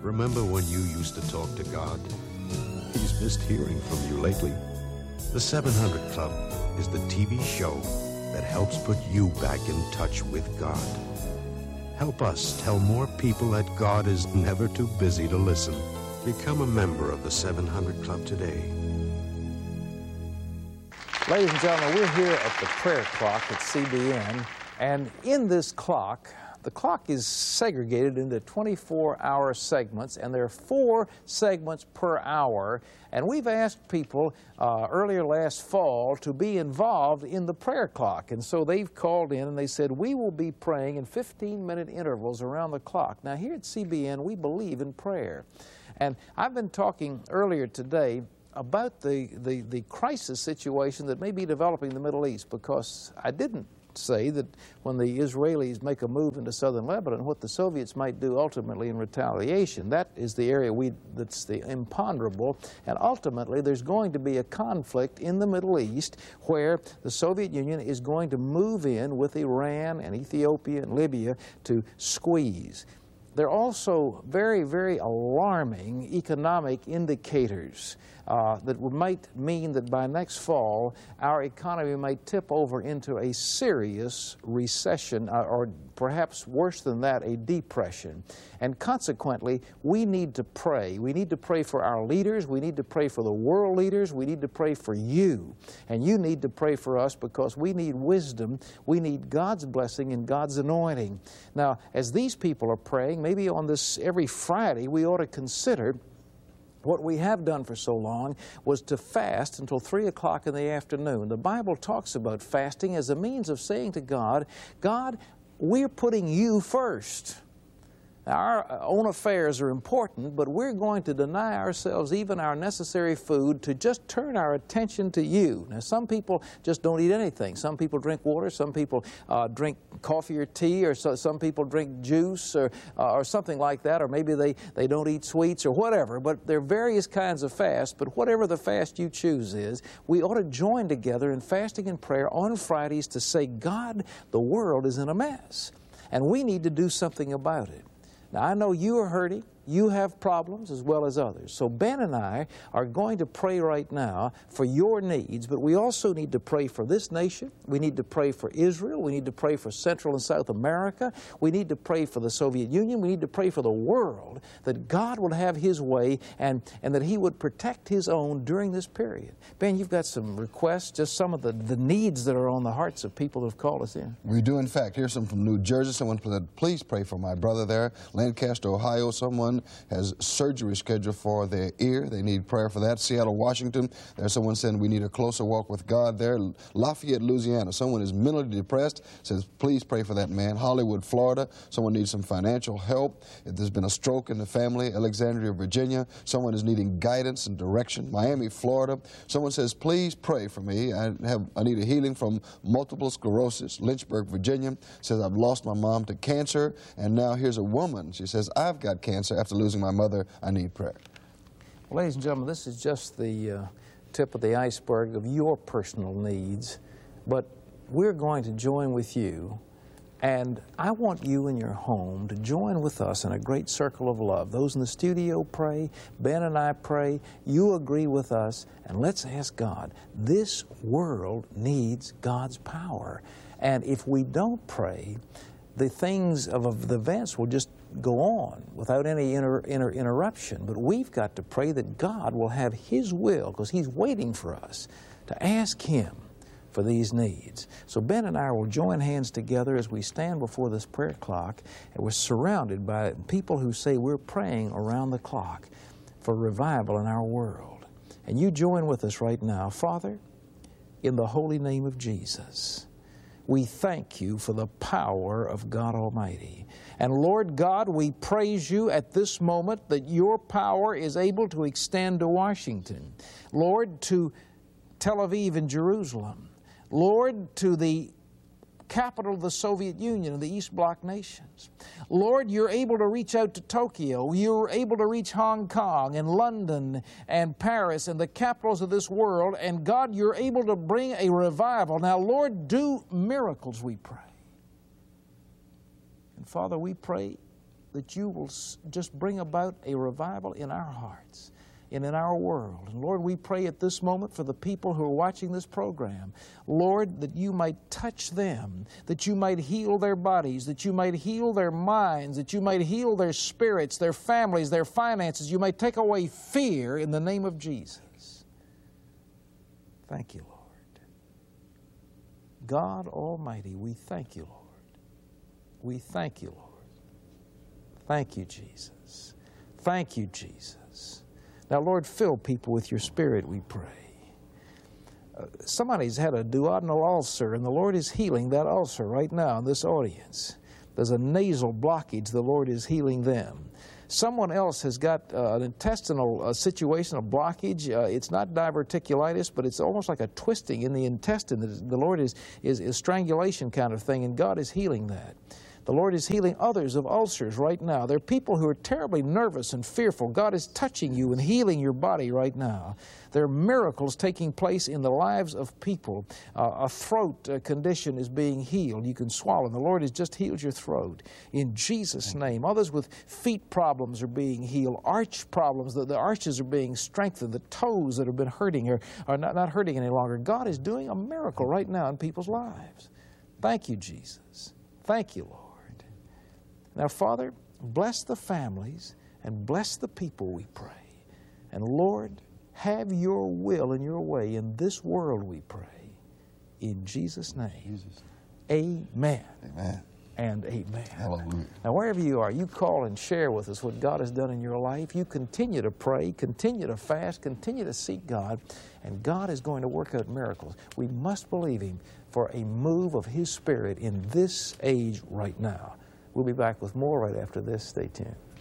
Remember when you used to talk to God? He's missed hearing from you lately. The 700 Club is the TV show that helps put you back in touch with God. Help us tell more people that God is never too busy to listen. Become a member of the 700 Club today. Ladies and gentlemen, we're here at the prayer clock at CBN, and in this clock, the clock is segregated into 24-hour segments, and there are 4 segments per hour. And we've asked people earlier last fall to be involved in the prayer clock. And so they've called in and they said, we will be praying in 15-minute intervals around the clock. Now, here at CBN, we believe in prayer. And I've been talking earlier today about the crisis situation that may be developing in the Middle East, because I didn't say that when the Israelis make a move into southern Lebanon, what the Soviets might do ultimately in retaliation. That is the area that's the imponderable, and ultimately there's going to be a conflict in the Middle East where the Soviet Union is going to move in with Iran and Ethiopia and Libya to squeeze. There are also very, very alarming economic indicators that might mean that by next fall, our economy might tip over into a serious recession, or perhaps worse than that, a depression. And consequently, we need to pray. We need to pray for our leaders. We need to pray for the world leaders. We need to pray for you. And you need to pray for us, because we need wisdom. We need God's blessing and God's anointing. Now, as these people are praying, maybe on this every Friday, we ought to consider what we have done for so long was to fast until 3 o'clock in the afternoon. The Bible talks about fasting as a means of saying to God, God, we're putting you first. Now, our own affairs are important, but we're going to deny ourselves even our necessary food to just turn our attention to you. Now, some people just don't eat anything. Some people drink water. Some people drink coffee or tea, or some people drink juice or something like that, or maybe they don't eat sweets or whatever. But there are various kinds of fasts, but whatever the fast you choose is, we ought to join together in fasting and prayer on Fridays to say, God, the world is in a mess, and we need to do something about it. Now, I know you are hurting. You have problems as well as others. So Ben and I are going to pray right now for your needs, but we also need to pray for this nation. We need to pray for Israel. We need to pray for Central and South America. We need to pray for the Soviet Union. We need to pray for the world, that God would have His way and that He would protect His own during this period. Ben, you've got some requests, just some of the needs that are on the hearts of people who have called us in. We do, in fact. Here's some from New Jersey. Someone said, please pray for my brother there. Lancaster, Ohio, someone has surgery scheduled for their ear. They need prayer for that. Seattle, Washington, there's someone saying we need a closer walk with God there. Lafayette, Louisiana, someone is mentally depressed, says please pray for that man. Hollywood, Florida, someone needs some financial help. If there's been a stroke in the family. Alexandria, Virginia, someone is needing guidance and direction. Miami, Florida, someone says please pray for me. I need a healing from multiple sclerosis. Lynchburg, Virginia, says I've lost my mom to cancer, and now here's a woman. She says I've got cancer after losing my mother. I need prayer. Well, ladies and gentlemen, this is just the tip of the iceberg of your personal needs, but we're going to join with you, and I want you in your home to join with us in a great circle of love. Those in the studio pray, Ben and I pray, you agree with us, and let's ask God. This world needs God's power, and if we don't pray, the things of the events will just go on without any interruption. But we've got to pray that God will have His will, because He's waiting for us to ask Him for these needs. So Ben and I will join hands together as we stand before this prayer clock, and we're surrounded by people who say we're praying around the clock for revival in our world. And you join with us right now. Father, in the holy name of Jesus, we thank you for the power of God Almighty. And Lord God, we praise you at this moment that your power is able to extend to Washington. Lord, to Tel Aviv and Jerusalem. Lord, to the capital of the Soviet Union and the East Bloc nations. Lord, you're able to reach out to Tokyo. You're able to reach Hong Kong and London and Paris and the capitals of this world. And God, you're able to bring a revival. Now, Lord, do miracles, we pray. And Father, we pray that you will just bring about a revival in our hearts and in our world. And Lord, we pray at this moment for the people who are watching this program, Lord, that you might touch them, that you might heal their bodies, that you might heal their minds, that you might heal their spirits, their families, their finances. You might take away fear in the name of Jesus. Thank you, Lord. God Almighty, we thank you, Lord. We thank you, Lord. Thank you, Jesus. Thank you, Jesus. Now, Lord, fill people with your Spirit, we pray. Somebody's had a duodenal ulcer, and the Lord is healing that ulcer right now in this audience. There's a nasal blockage. The Lord is healing them. Someone else has got an intestinal situation, a blockage. It's not diverticulitis, but it's almost like a twisting in the intestine. The Lord is strangulation kind of thing, and God is healing that. The Lord is healing others of ulcers right now. There are people who are terribly nervous and fearful. God is touching you and healing your body right now. There are miracles taking place in the lives of people. A throat condition is being healed. You can swallow. The Lord has just healed your throat. In Jesus' name. Others with feet problems are being healed. Arch problems, the arches are being strengthened. The toes that have been hurting are not hurting any longer. God is doing a miracle right now in people's lives. Thank you, Jesus. Thank you, Lord. Now, Father, bless the families and bless the people, we pray. And Lord, have your will and your way in this world, we pray. In Jesus' name. Jesus. Amen. Amen. And amen. Hallelujah. Now, wherever you are, you call and share with us what God has done in your life. You continue to pray, continue to fast, continue to seek God, and God is going to work out miracles. We must believe Him for a move of His Spirit in this age right now. We'll be back with more right after this. Stay tuned.